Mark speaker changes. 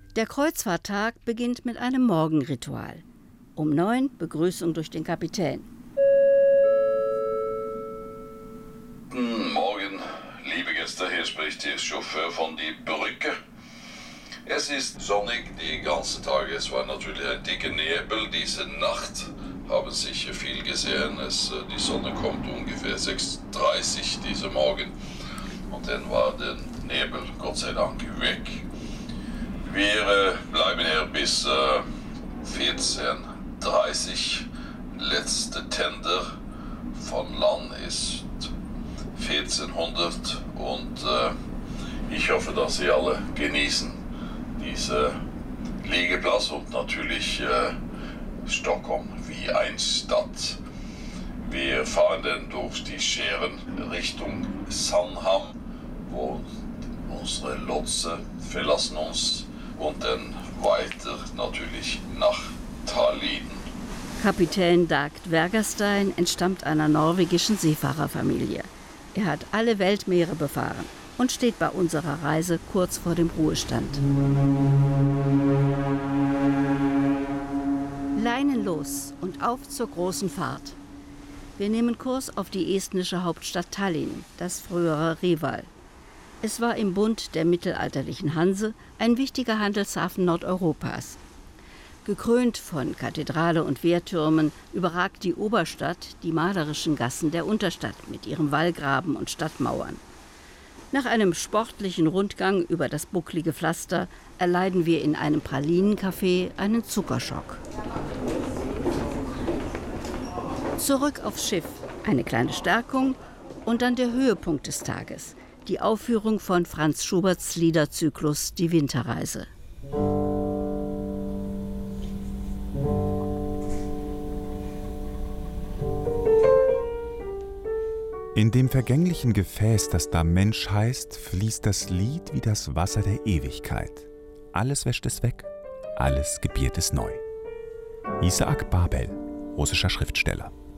Speaker 1: Der Kreuzfahrttag beginnt mit einem Morgenritual. Um 9 Begrüßung durch den Kapitän.
Speaker 2: Guten Morgen, liebe Gäste, hier spricht der Chauffeur von die Brücke. Es ist sonnig die ganzen Tage, es war natürlich ein dicker Nebel. Diese Nacht haben sicher viel gesehen. Die Sonne kommt ungefähr 6:30 Uhr dieser Morgen und dann war der Nebel Gott sei Dank weg. Wir bleiben hier bis 14:30 Uhr. Letzte Tender von Land ist 1400 und ich hoffe, dass Sie alle genießen diese Liegeplatz und natürlich Stockholm wie eine Stadt. Wir fahren dann durch die Schären Richtung Sandhamn, wo unsere Lotse verlassen uns und dann weiter natürlich nach Tallinn.
Speaker 1: Kapitän Dag Dvergastein entstammt einer norwegischen Seefahrerfamilie. Er hat alle Weltmeere befahren und steht bei unserer Reise kurz vor dem Ruhestand. Leinen los und auf zur großen Fahrt. Wir nehmen Kurs auf die estnische Hauptstadt Tallinn, das frühere Reval. Es war im Bund der mittelalterlichen Hanse ein wichtiger Handelshafen Nordeuropas. Gekrönt von Kathedrale und Wehrtürmen überragt die Oberstadt die malerischen Gassen der Unterstadt mit ihrem Wallgraben und Stadtmauern. Nach einem sportlichen Rundgang über das bucklige Pflaster erleiden wir in einem Pralinencafé einen Zuckerschock. Zurück aufs Schiff, eine kleine Stärkung und dann der Höhepunkt des Tages, die Aufführung von Franz Schuberts Liederzyklus Die Winterreise.
Speaker 3: In dem vergänglichen Gefäß, das da Mensch heißt, fließt das Lied wie das Wasser der Ewigkeit. Alles wäscht es weg, alles gebiert es neu. Isaac Babel, russischer Schriftsteller.